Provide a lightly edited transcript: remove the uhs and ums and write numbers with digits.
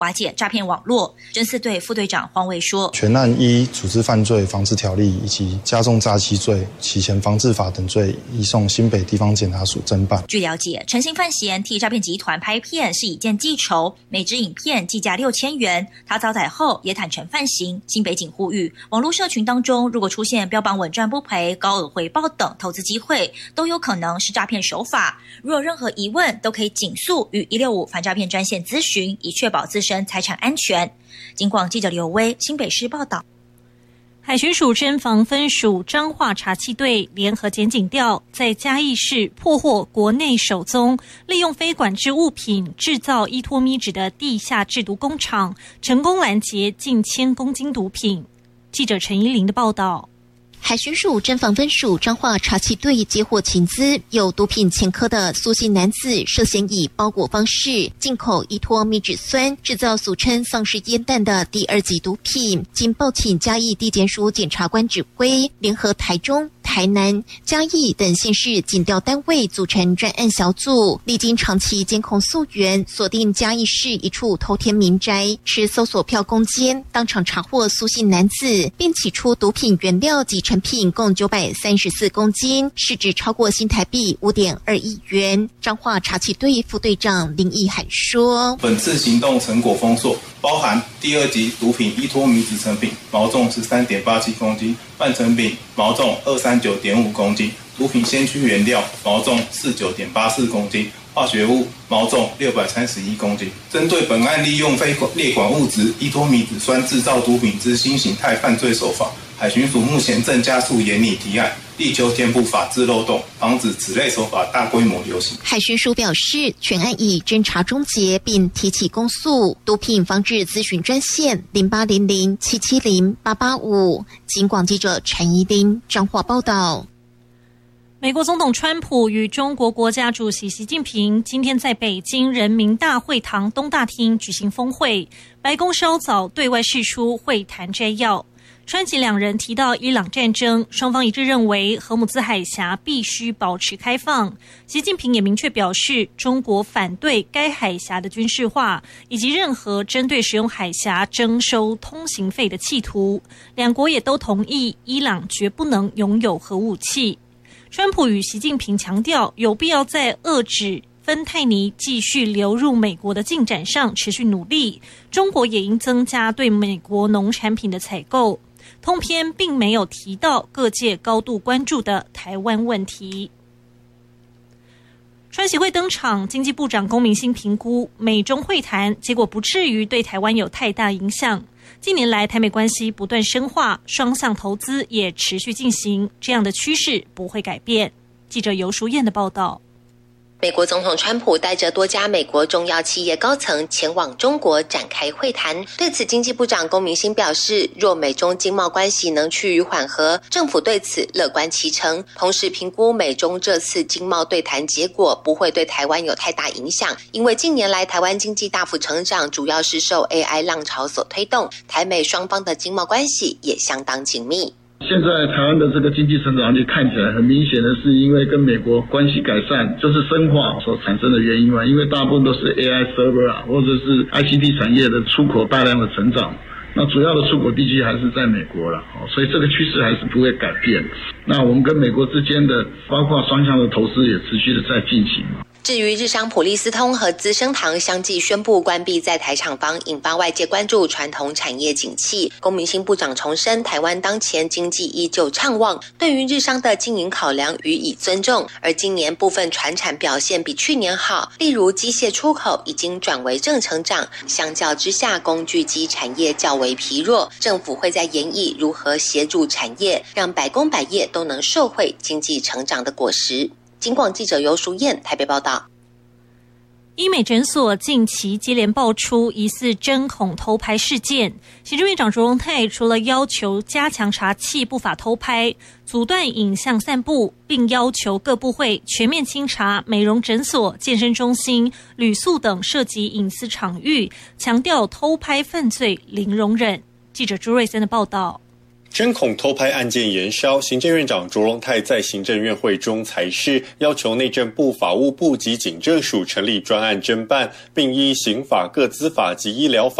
瓦解诈骗网络。侦4队副队长黄维说， 全案依组织犯罪防治条例以及加重诈欺罪、洗钱防治法等罪移送新北地方检察署侦办。 据了解，陈姓范闲替诈骗集团拍片是以件计酬，每支影片计价6000元。他遭逮后也坦诚犯行。新北警呼吁，网络社群当中如果出现标榜稳赚不赔、高额回报等投资机会，都有可能是诈骗手法。如有任何疑问，都可以尽速与165反诈骗专线咨询，以确保自身财产安全。警广记者刘威新北市报道。 海巡署侦防分署彰化查缉队联合检警调，在嘉义市破获国内首宗利用非管制物品制造依托咪纸的地下制毒工厂，成功拦截近1000公斤毒品。记者陈怡玲的报道。 海巡署侦防分署彰化查缉队接获情资，有毒品前科的苏姓男子涉嫌以包裹方式进口依托咪酯酸，制造俗称丧尸烟弹的第2级毒品。经报请嘉义地检署检察官指挥，联合台中、台南、嘉义等县市警调单位组成专案小组，历经长期监控溯源，锁定嘉义市一处头天民宅，持搜索票攻坚，当场查获苏姓男子，并起出毒品原料及成品共934公斤，市值超过新台币5.2亿元。彰化查缉队副队长林义涵说， 本次行动成果丰硕，包含第2级毒品依托咪酯成品毛重13.87公斤，半成品毛重239.5公斤，毒品先驱原料毛重49.84公斤，化学物毛重631公斤。针对本案利用非列管物质依托咪酯酸制造毒品之新形态犯罪手法，海巡署目前正加速研拟提案，力求填补法制漏洞，防止此类手法大规模流行。 海巡署表示，全案已侦查终结，并提起公诉。毒品防治咨询专线0800770885。警广记者陈怡玲彰化报道。 美国总统川普与中国国家主席习近平今天在北京人民大会堂东大厅举行峰会，白宫稍早对外释出会谈摘要。川习两人提到伊朗战争，双方一致认为荷姆兹海峡必须保持开放。习近平也明确表示，中国反对该海峡的军事化，以及任何针对使用海峡征收通行费的企图。两国也都同意，伊朗绝不能拥有核武器。川普与习近平强调，有必要在遏制芬太尼继续流入美国的进展上持续努力，中国也应增加对美国农产品的采购。通篇并没有提到各界高度关注的台湾问题。川习会登场，经济部长龚明鑫评估美中会谈结果不至于对台湾有太大影响。近年来台美关系不断深化，双向投资也持续进行，这样的趋势不会改变。记者游淑燕的报道。 美国总统川普带着多家美国重要企业高层前往中国展开会谈。对此，经济部长龚明鑫表示，若美中经贸关系能趋于缓和，政府对此乐观其成。同时评估美中这次经贸对谈结果不会对台湾有太大影响，因为近年来台湾经济大幅成长，主要是受 AI 浪潮所推动，台美双方的经贸关系也相当紧密。 现在台湾的这个经济成长率看起来很明显的是因为跟美国关系改善，这是深化所产生的原因嘛？因为大部分都是 AI server 啊，或者是 ICT 产业的出口大量的成长，那主要的出口地区还是在美国了，所以这个趋势还是不会改变。那我们跟美国之间的包括双向的投资也持续的在进行。 至于日商普利司通和资生堂相继宣布关闭在台厂房，引发外界关注传统产业景气。龚明鑫部长重申，台湾当前经济依旧畅旺，对于日商的经营考量予以尊重。而今年部分传产表现比去年好，例如机械出口已经转为正成长，相较之下工具机产业较为疲弱。政府会在研议如何协助产业，让百工百业都能受惠经济成长的果实。警广记者游淑燕台北报道。 医美诊所近期接连爆出疑似针孔偷拍事件，行政院长卓荣泰除了要求加强查缉不法偷拍，阻断影像散布，并要求各部会全面清查美容诊所、健身中心、旅宿等涉及隐私场域，强调偷拍犯罪零容忍。记者朱瑞森的报道。 针孔偷拍案件延烧，行政院长卓荣泰在行政院会中裁示，要求内政部、法务部及警政署成立专案侦办，并依刑法、个资法及医疗法